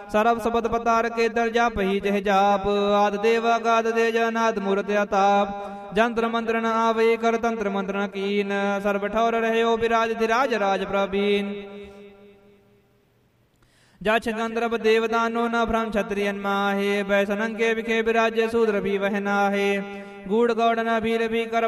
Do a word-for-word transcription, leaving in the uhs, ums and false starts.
ਸਰਬ ਸਬਦ ਪਤਾਰ ਕੇ ਦਰ ਜਾਪ ਹੀ ਜਿਹ ਜਾਪ ਆਦ ਦੇਵ ਅਗਾਦ ਦੇ ਜਨਾਦ ਮੂਰਤ ਅਤਾਪ ਜੰਤਰ ਮੰਤਰ ਨ ਆਵੇ ਕਰ ਤੰਤਰ ਮੰਤਰ ਨ ਕੀਨ ਸਰਬ ਠੌਰ ਰਹਿਓ ਬਿਰਾਜ ਧਿਰਾਜ ਰਾਜ ਪ੍ਰਬੀਨ जछ गंधर्व देवदानो न भ्रम क्षत्रियन माहे बैसनंके विखे विराज्य शूद्र भी वह नाहे गूढ़ गौड़ न भीर भी कर